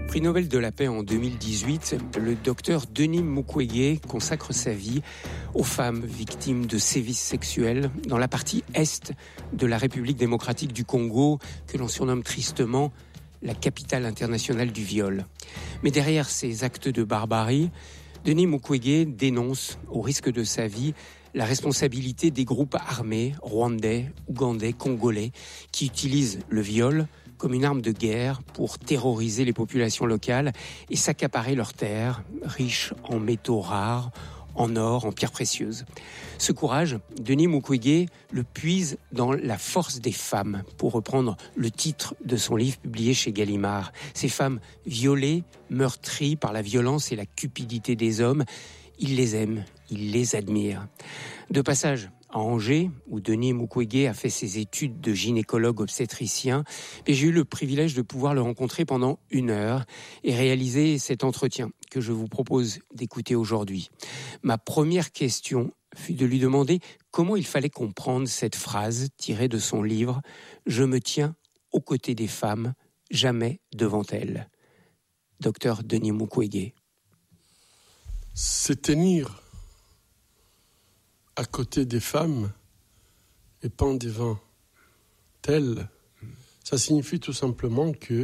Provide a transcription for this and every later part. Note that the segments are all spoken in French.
Prix Nobel de la paix en 2018, le docteur Denis Mukwege consacre sa vie aux femmes victimes de sévices sexuels dans la partie est de la République démocratique du Congo, que l'on surnomme tristement la capitale internationale du viol. Mais derrière ces actes de barbarie, Denis Mukwege dénonce, au risque de sa vie, la responsabilité des groupes armés rwandais, ougandais, congolais qui utilisent le viol comme une arme de guerre pour terroriser les populations locales et s'accaparer leurs terres, riches en métaux rares, en or, en pierres précieuses. Ce courage, Denis Mukwege le puise dans la force des femmes, pour reprendre le titre de son livre publié chez Gallimard. Ces femmes violées, meurtries par la violence et la cupidité des hommes, il les aime, il les admire. De passage à Angers, où Denis Mukwege a fait ses études de gynécologue obstétricien, et j'ai eu le privilège de pouvoir le rencontrer pendant 1 heure et réaliser cet entretien que je vous propose d'écouter aujourd'hui. Ma première question fut de lui demander comment il fallait comprendre cette phrase tirée de son livre « Je me tiens aux côtés des femmes, jamais devant elles ». Docteur Denis Mukwege. Se tenir à côté des femmes et pas devant elles, ça signifie tout simplement que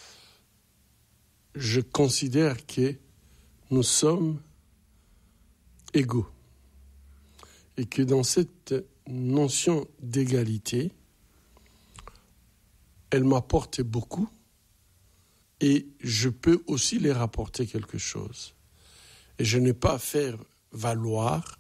je considère que nous sommes égaux et que dans cette notion d'égalité, elle m'apporte beaucoup et je peux aussi leur apporter quelque chose. Et je n'ai pas à faire valoir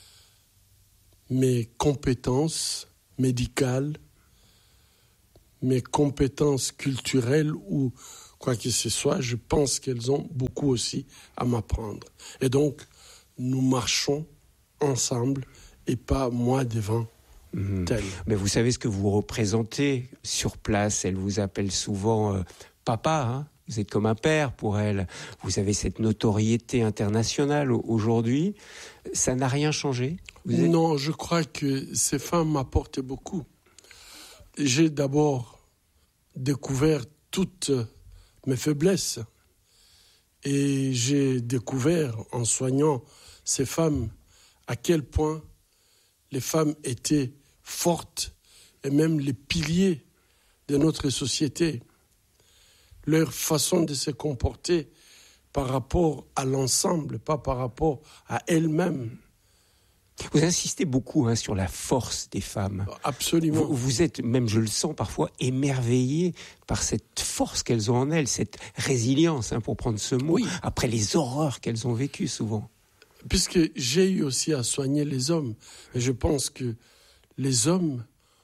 mes compétences médicales, mes compétences culturelles ou quoi que ce soit. Je pense qu'elles ont beaucoup aussi à m'apprendre. Et donc, nous marchons ensemble et pas moi devant tel. Mais vous savez ce que vous représentez sur place. Elle vous appelle souvent papa, hein. Vous êtes comme un père pour elle. Vous avez cette notoriété internationale aujourd'hui. Ça n'a rien changé ? Non, je crois que ces femmes m'apportent beaucoup. J'ai d'abord découvert toutes mes faiblesses. Et j'ai découvert, en soignant ces femmes, à quel point les femmes étaient fortes et même les piliers de notre société. Leur façon de se comporter par rapport à l'ensemble, pas par rapport à elles-mêmes. Vous insistez beaucoup sur la force des femmes. Absolument. Vous êtes, même je le sens parfois, émerveillé par cette force qu'elles ont en elles, cette résilience, pour prendre ce mot, oui, après les horreurs qu'elles ont vécues souvent. Puisque j'ai eu aussi à soigner les hommes. Et je pense que les hommes,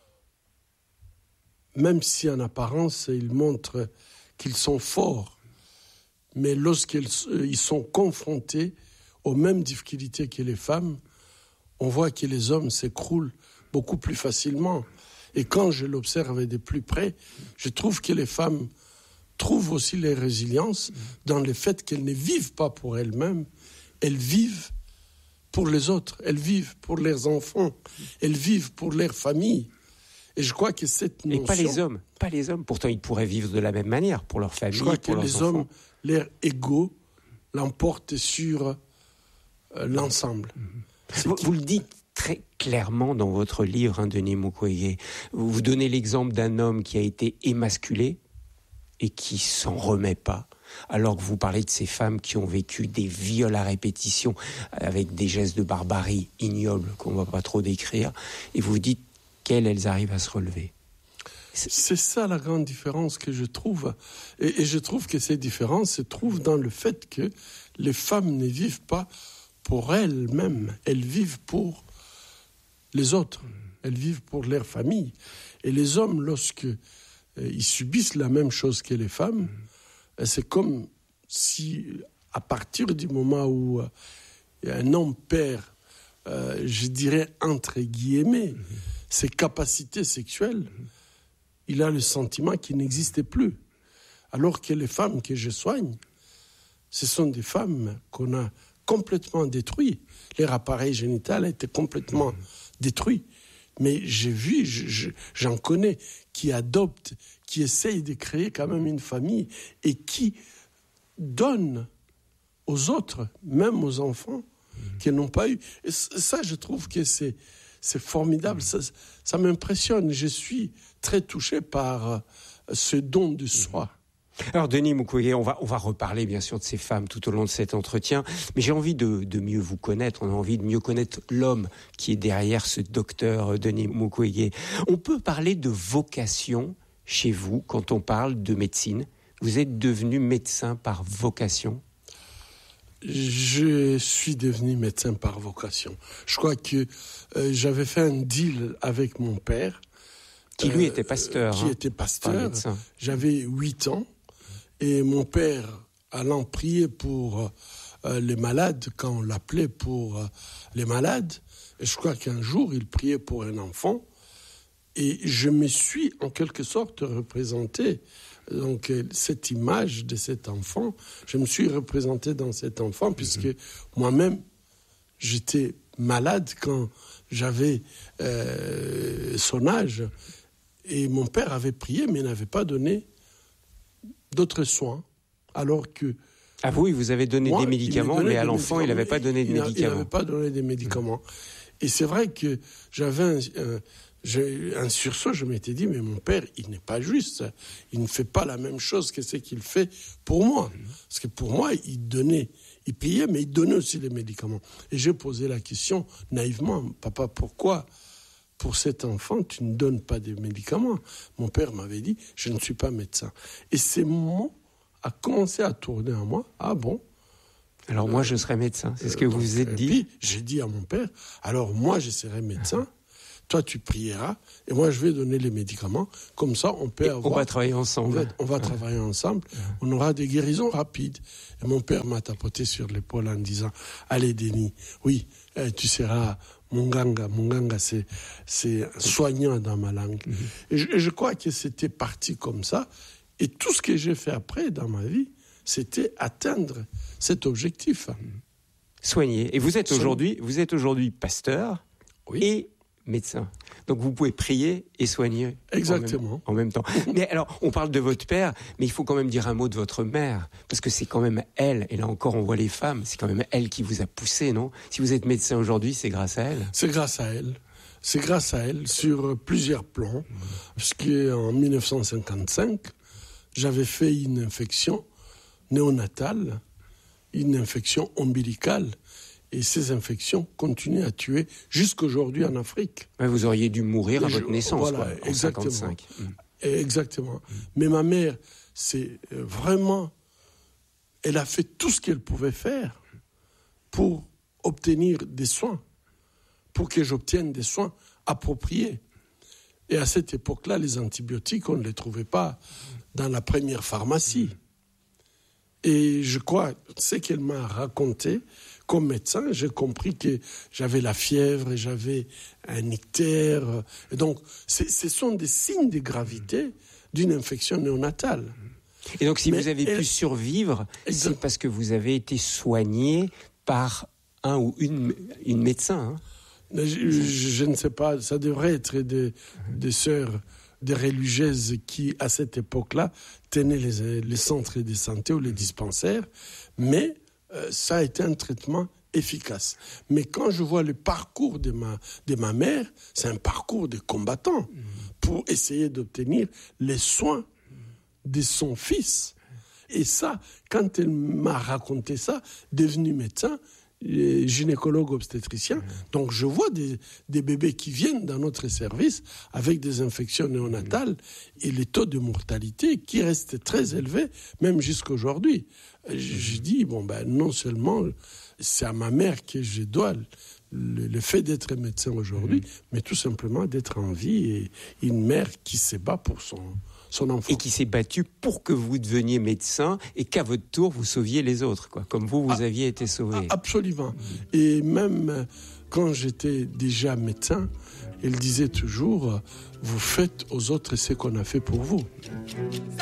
même si en apparence, ils montrent qu'ils sont forts, mais lorsqu'ils sont confrontés aux mêmes difficultés que les femmes, on voit que les hommes s'écroulent beaucoup plus facilement. Et quand je l'observe de plus près, je trouve que les femmes trouvent aussi leur résilience dans le fait qu'elles ne vivent pas pour elles-mêmes, elles vivent pour les autres, elles vivent pour leurs enfants, elles vivent pour leur famille. Et je crois que cette notion... Et pas les hommes. Pourtant, ils pourraient vivre de la même manière pour leur famille, pour leurs enfants. Je crois que les hommes, leur ego, l'emportent sur l'ensemble. Vous le dites très clairement dans votre livre, Denis Mukwege. Vous donnez l'exemple d'un homme qui a été émasculé et qui s'en remet pas. Alors que vous parlez de ces femmes qui ont vécu des viols à répétition avec des gestes de barbarie ignobles qu'on ne va pas trop décrire. Et vous dites qu'elles arrivent à se relever. C'est ça la grande différence que je trouve. Et je trouve que ces différences se trouvent dans le fait que les femmes ne vivent pas pour elles-mêmes. Elles vivent pour les autres. Elles vivent pour leur famille. Et les hommes, lorsque ils subissent la même chose que les femmes, c'est comme si, à partir du moment où un homme perd, je dirais entre guillemets, ses capacités sexuelles, il a le sentiment qu'il n'existait plus. Alors que les femmes que je soigne, ce sont des femmes qu'on a complètement détruites. Leur appareil génital a été complètement détruit. Mais j'ai vu, j'en connais, qui adoptent, qui essayent de créer quand même une famille et qui donne aux autres, même aux enfants, qui n'ont pas eu. Et ça, je trouve que c'est formidable. Ça m'impressionne. Je suis très touché par ce don de soi. Alors Denis Mukwege, on va reparler bien sûr de ces femmes tout au long de cet entretien, mais j'ai envie de mieux vous connaître, on a envie de mieux connaître l'homme qui est derrière ce docteur Denis Mukwege. On peut parler de vocation chez vous quand on parle de médecine. Vous êtes devenu médecin par vocation ? Je suis devenu médecin par vocation. Je crois que j'avais fait un deal avec mon père. Qui lui était pasteur. Qui était pasteur. J'avais 8 ans. Et mon père, allant prier pour les malades, quand on l'appelait pour les malades, et je crois qu'un jour, il priait pour un enfant. Et je me suis, en quelque sorte, représenté. Donc, cette image de cet enfant, je me suis représenté dans cet enfant, puisque moi-même, j'étais malade quand j'avais son âge. Et mon père avait prié, mais n'avait pas donné d'autres soins, alors que... Ah oui, vous avez donné des médicaments, mais à l'enfant, il n'avait pas donné de médicaments. Il n'avait pas donné des médicaments. Et c'est vrai que j'avais un sursaut, je m'étais dit, mais mon père, il n'est pas juste. Il ne fait pas la même chose que ce qu'il fait pour moi. Parce que pour moi, il priait, mais il donnait aussi les médicaments. Et j'ai posé la question naïvement, papa, pourquoi pour cet enfant, tu ne donnes pas de médicaments? Mon père m'avait dit, je ne suis pas médecin. Et ces mots a commencé à tourner en moi. Ah bon? Alors moi, je serai médecin, c'est ce que vous vous êtes dit? Puis, j'ai dit à mon père, alors moi, je serai médecin, toi, tu prieras, et moi, je vais donner les médicaments. Comme ça, on peut avoir... On va travailler ensemble. On va travailler ensemble. On aura des guérisons rapides. Et mon père m'a tapoté sur l'épaule en disant, allez, Denis, oui, tu seras... Munganga, c'est soignant dans ma langue. Et je crois que c'était parti comme ça. Et tout ce que j'ai fait après dans ma vie, c'était atteindre cet objectif. Soigner. Et vous êtes aujourd'hui pasteur et médecin. Donc vous pouvez prier et soigner exactement en même temps. Mais alors, on parle de votre père, mais il faut quand même dire un mot de votre mère, parce que c'est quand même elle, et là encore on voit les femmes, c'est quand même elle qui vous a poussé, non? Si vous êtes médecin aujourd'hui, c'est grâce à elle. C'est grâce à elle. C'est grâce à elle sur plusieurs plans, puisqu'en 1955, j'avais fait une infection néonatale, une infection ombilicale. Et ces infections continuent à tuer jusqu'aujourd'hui en Afrique. Vous auriez dû mourir à votre naissance, voilà, en 55. Exactement. Mais ma mère, c'est vraiment... Elle a fait tout ce qu'elle pouvait faire pour obtenir des soins, pour que j'obtienne des soins appropriés. Et à cette époque-là, les antibiotiques, on ne les trouvait pas dans la première pharmacie. Et je crois, ce qu'elle m'a raconté, comme médecin, j'ai compris que j'avais la fièvre et j'avais un ictère. Et donc, ce sont des signes de gravité d'une infection néonatale. Et donc, si vous avez pu survivre, c'est parce que vous avez été soigné par un ou une médecin. Je ne sais pas, ça devrait être des sœurs, des religieuses qui, à cette époque-là, tenaient les centres de santé ou les dispensaires, mais ça a été un traitement efficace. Mais quand je vois le parcours de ma mère, c'est un parcours de combattant pour essayer d'obtenir les soins de son fils. Et ça, quand elle m'a raconté ça, devenu médecin, gynécologue obstétricien, donc je vois des bébés qui viennent dans notre service avec des infections néonatales et les taux de mortalité qui restent très élevés, même jusqu'à aujourd'hui. Je dis, non seulement c'est à ma mère que je dois le fait d'être médecin aujourd'hui, mais tout simplement d'être en vie et une mère qui se bat pour son enfant. Et qui s'est battue pour que vous deveniez médecin et qu'à votre tour, vous sauviez les autres, quoi, comme vous aviez été sauvé. Absolument. Et même quand j'étais déjà médecin, elle disait toujours, vous faites aux autres ce qu'on a fait pour vous.